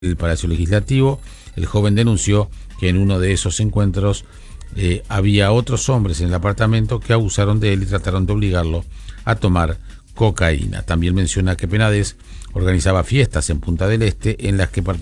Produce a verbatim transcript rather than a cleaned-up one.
el Palacio Legislativo. El joven denunció que en uno de esos encuentros eh, había otros hombres en el apartamento que abusaron de él y trataron de obligarlo a tomar cocaína. También menciona que Penades organizaba fiestas en Punta del Este en las que participaba